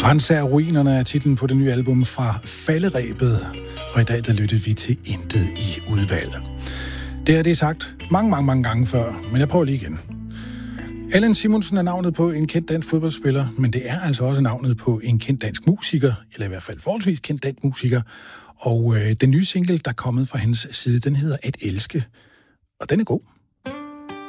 Renser ruinerne er titlen på det nye album fra Falderebet, og i dag der lyttede vi til Intet i udvalg. Det er sagt mange gange før, men jeg prøver lige igen. Allan Simonsen er navnet på en kendt dansk fodboldspiller, men det er altså også navnet på en kendt dansk musiker, eller i hvert fald forholdsvis kendt dansk musiker. Og den nye single, der er kommet fra hans side, den hedder At Elske, og den er god.